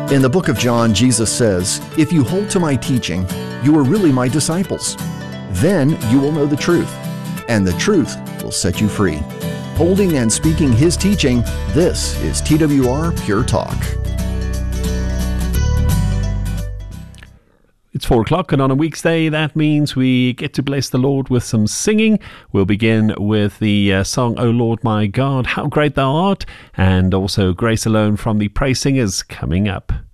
In the book of John, Jesus says, "If you hold to my teaching, you are really my disciples. Then you will know the truth, and the truth will set you free." Holding and speaking His teaching, this is TWR Pure Talk. It's 4 o'clock, and on a weekday, that means we get to bless the Lord with some singing. We'll begin with the song, "O Lord my God, how great thou art," and also "Grace Alone" from the Praise Singers coming up.